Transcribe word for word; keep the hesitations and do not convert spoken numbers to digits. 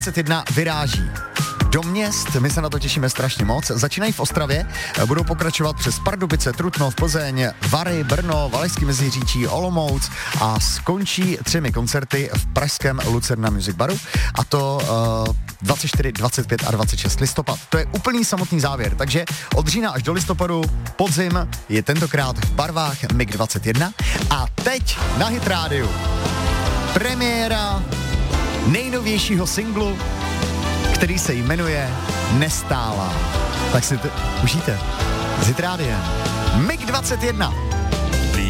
dvacet jedna vyráží do měst, my se na to těšíme strašně moc. Začínají v Ostravě, budou pokračovat přes Pardubice, Trutnov, Plzeň, Vary, Brno, Valašský Meziříčí, Olomouc a skončí třemi koncerty v pražském Lucerna Music Baru, a to uh, dvacet čtyři, dvacet pět a dvacet šest listopad. To je úplný samotný závěr, takže od října až do listopadu podzim je tentokrát v barvách M I G dvacet jedna. A teď na Hit Rádiu premiéra nejnovějšího singlu, který se jmenuje Nestála. Tak si to užijte. Z Hit Rádia. M I G dvacet jedna.